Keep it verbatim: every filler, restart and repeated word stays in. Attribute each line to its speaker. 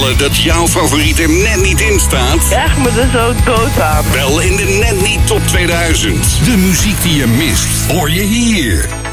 Speaker 1: opgevallen dat jouw favoriet er net niet in staat?
Speaker 2: Echt me er zo dood aan.
Speaker 1: Wel in de Net Niet Top tweeduizend. De muziek die je mist, hoor je hier.